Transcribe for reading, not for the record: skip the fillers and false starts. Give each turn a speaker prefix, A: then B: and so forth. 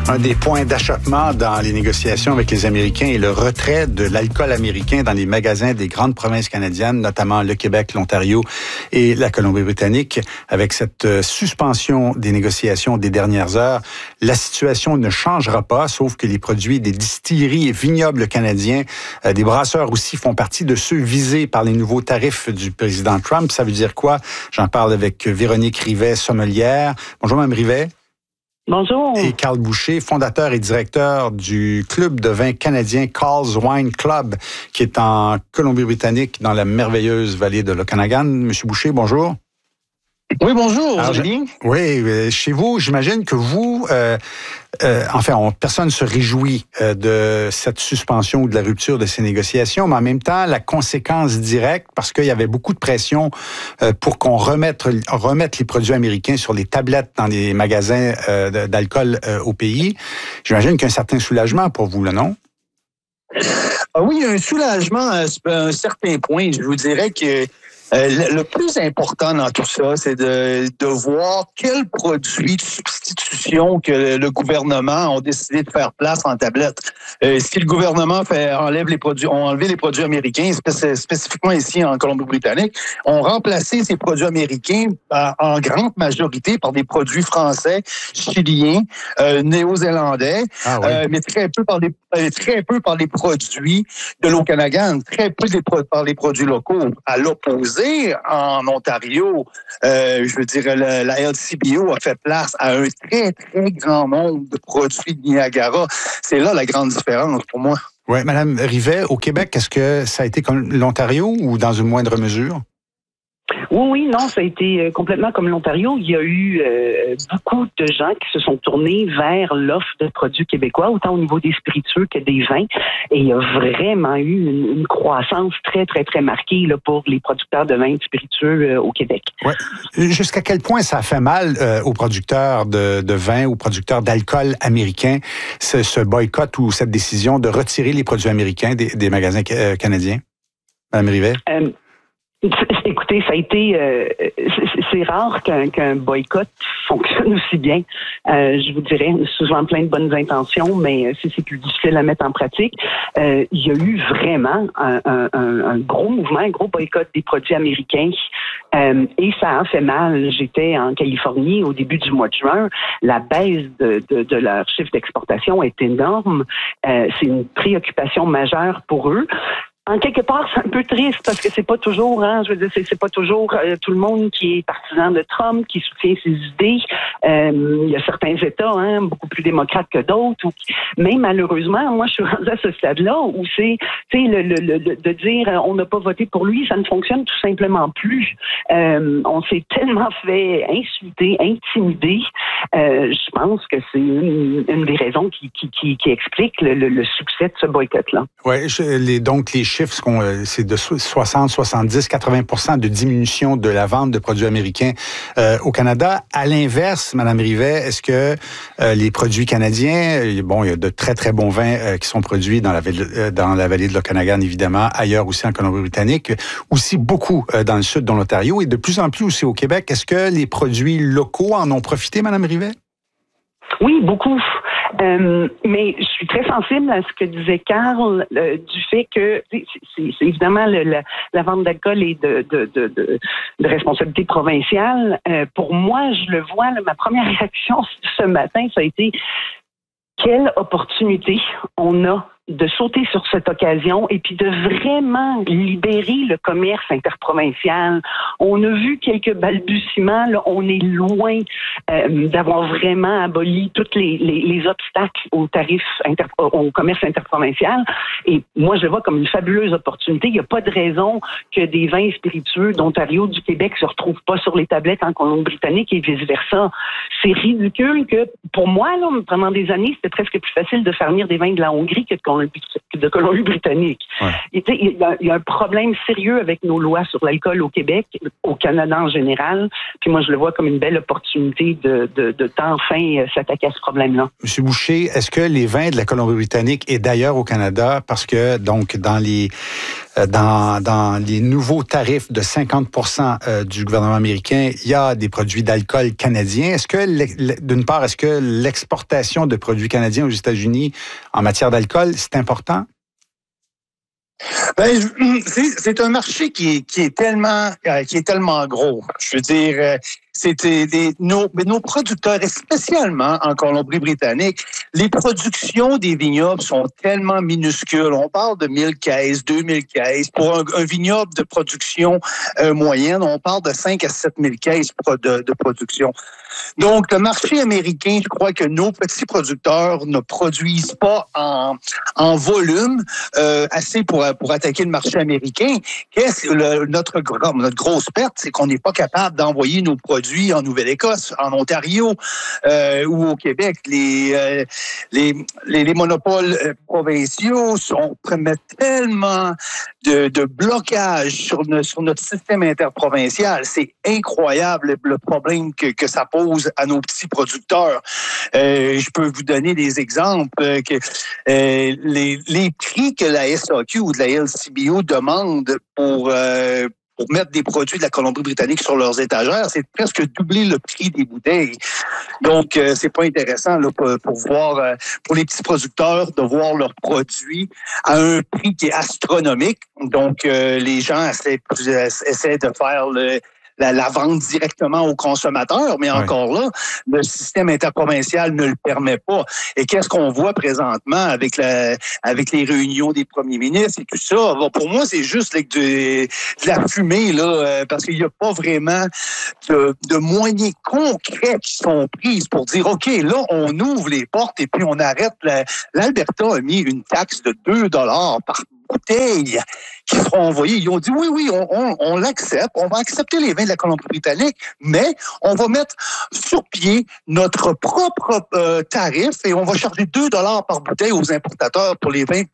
A: Un des points d'achoppement dans les négociations avec les Américains est le retrait de l'alcool américain dans les magasins des grandes provinces canadiennes, notamment le Québec, l'Ontario et la Colombie-Britannique. Avec cette suspension des négociations des dernières heures, la situation ne changera pas, sauf que les produits des distilleries et vignobles canadiens, des brasseurs aussi, font partie de ceux visés par les nouveaux tarifs du président Trump. Ça veut dire quoi? J'en parle avec Véronique Rivet, sommelière. Bonjour, Mme Rivet.
B: Bonjour.
A: Et Carl Boucher, fondateur et directeur du club de vin canadien Carl's Wine Club, qui est en Colombie-Britannique, dans la merveilleuse vallée de l'Okanagan. Monsieur Boucher, bonjour.
C: Oui, bonjour.
A: Oui, chez vous, j'imagine que vous, personne ne se réjouit de cette suspension ou de la rupture de ces négociations, mais en même temps, la conséquence directe, parce qu'il y avait beaucoup de pression pour qu'on remette les produits américains sur les tablettes dans les magasins d'alcool au pays. J'imagine qu'il y a un certain soulagement pour vous, là, non?
C: Oui, un soulagement à un certain point. Je vous dirais que le plus important dans tout ça, c'est de voir quels produits de substitution que le gouvernement a décidé de faire place en tablette. Si le gouvernement ont enlevé les produits américains, spécifiquement ici en Colombie-Britannique, ont remplacé ces produits américains en grande majorité par des produits français, chiliens, néo-zélandais, mais très peu par les produits de l'Okanagan, très peu par les produits locaux. À l'opposé, en Ontario, je veux dire, la LCBO a fait place à un très, très grand nombre de produits de Niagara. C'est là la grande différence pour moi.
A: Oui, Mme Rivet, au Québec, est-ce que ça a été comme l'Ontario ou dans une moindre mesure?
B: Oui, non, ça a été complètement comme l'Ontario. Il y a eu beaucoup de gens qui se sont tournés vers l'offre de produits québécois, autant au niveau des spiritueux que des vins. Et il y a vraiment eu une croissance très, très, très marquée là, pour les producteurs de vins et de spiritueux au Québec.
A: Ouais. Jusqu'à quel point ça a fait mal aux producteurs de vins, aux producteurs d'alcool américains, ce boycott ou cette décision de retirer les produits américains des magasins canadiens? Mme Rivet?
B: Écoutez, ça a été... c'est rare qu'un boycott fonctionne aussi bien. Je vous dirais, souvent plein de bonnes intentions, mais c'est plus difficile à mettre en pratique. Il y a eu vraiment un gros mouvement, un gros boycott des produits américains et ça a fait mal. J'étais en Californie au début du mois de juin. La baisse de leur chiffre d'exportation est énorme. C'est une préoccupation majeure pour eux. En quelque part, c'est un peu triste parce que c'est pas toujours, je veux dire, c'est pas toujours tout le monde qui est partisan de Trump, qui soutient ses idées. Il y a certains États, beaucoup plus démocrates que d'autres. Mais malheureusement, moi, je suis rendue à ce stade-là où c'est, de dire on n'a pas voté pour lui, ça ne fonctionne tout simplement plus. On s'est tellement fait insulter, intimider. Je pense que c'est une des raisons qui explique le succès de ce boycott-là.
A: Oui, donc les chiffres, c'est de 60, 70, 80% de diminution de la vente de produits américains au Canada. À l'inverse, Mme Rivet, est-ce que les produits canadiens, il y a de très, très bons vins qui sont produits dans la vallée de l'Okanagan, évidemment, ailleurs aussi en Colombie-Britannique, aussi beaucoup dans le sud de l'Ontario et de plus en plus aussi au Québec. Est-ce que les produits locaux en ont profité, Mme Rivet?
B: Oui, beaucoup. Mais je suis très sensible à ce que disait Carl du fait que c'est évidemment la vente d'alcool est de responsabilité provinciale. Pour moi, je le vois, ma première réaction ce matin, ça a été quelle opportunité on a de sauter sur cette occasion et puis de vraiment libérer le commerce interprovincial. On a vu quelques balbutiements, là, on est loin d'avoir vraiment aboli tous les obstacles aux tarifs au commerce interprovincial. Et moi, je le vois comme une fabuleuse opportunité. Il n'y a pas de raison que des vins spiritueux d'Ontario, du Québec se retrouvent pas sur les tablettes en Colombie-Britannique et vice-versa. C'est ridicule que, pour moi, là, pendant des années, c'était presque plus facile de faire venir des vins de la Hongrie que de Colombie-Britannique. Ouais. Il y a un problème sérieux avec nos lois sur l'alcool au Québec, au Canada en général. Puis moi, je le vois comme une belle opportunité de enfin s'attaquer à ce problème-là.
A: Monsieur Boucher, est-ce que les vins de la Colombie-Britannique et d'ailleurs au Canada, parce que donc dans les dans les nouveaux tarifs de 50% du gouvernement américain, il y a des produits d'alcool canadiens. Est-ce que, d'une part, est-ce que l'exportation de produits canadiens aux États-Unis en matière d'alcool, c'est important?
C: Ben, c'est un marché qui est tellement gros. Je veux dire, nos producteurs, et spécialement en Colombie-Britannique, les productions des vignobles sont tellement minuscules. On parle de 1000 caisses, 2000 caisses. Pour un vignoble de production moyenne, on parle de 5 à 7 000 caisses de production. Donc, le marché américain, je crois que nos petits producteurs ne produisent pas en volume assez pour attaquer le marché américain. Notre grosse perte, c'est qu'on n'est pas capable d'envoyer nos produits en Nouvelle-Écosse, en Ontario ou au Québec. Les monopoles provinciaux mettent tellement de blocages sur notre système interprovincial. C'est incroyable le problème que ça pose à nos petits producteurs. Je peux vous donner des exemples que les prix que la SAQ ou de la LCBO demandent pour mettre des produits de la Colombie-Britannique sur leurs étagères, c'est presque doubler le prix des bouteilles. Donc, c'est pas intéressant là, pour les petits producteurs de voir leurs produits à un prix qui est astronomique. Donc, les gens essaient de faire la vente directement aux consommateurs, mais encore là, le système interprovincial ne le permet pas. Et qu'est-ce qu'on voit présentement avec les réunions des premiers ministres et tout ça? Bon, pour moi, c'est juste de la fumée, là, parce qu'il n'y a pas vraiment de moyens concrets qui sont pris pour dire, OK, là, on ouvre les portes et puis on arrête. L'Alberta a mis une taxe de 2 $ par bouteilles qui seront envoyées. Ils ont dit oui, on l'accepte. On va accepter les vins de la Colombie-Britannique, mais on va mettre sur pied notre propre tarif et on va charger 2 $ par bouteille aux importateurs pour les vins